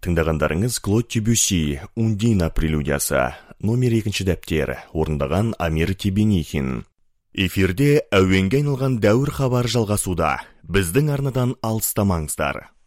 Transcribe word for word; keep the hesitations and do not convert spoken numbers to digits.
тыңдағандарыңыз Клод Дебюсси «Ундина прелюдиясы» номер екінші дәптер, орындаған Амир Тебенихин. Эфирде әуенге айналған дәуір хабар жалғасуда. Біздің арнадан алыстамаңыздар.